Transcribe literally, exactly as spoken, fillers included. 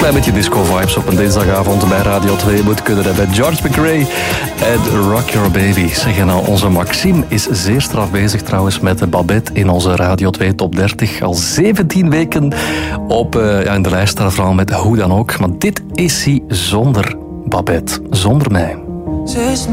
klein beetje disco-vibes op een dinsdagavond bij Radio twee moet kunnen hebben. George McRae en Rock Your Baby. Zeggen nou, onze Maxime is zeer straf bezig trouwens met de Babette in onze Radio twee Top dertig. Al zeventien weken op uh, ja, in de lijst staat vooral met Hoe dan ook. Maar dit is hij zonder Babette, zonder mij. Ze is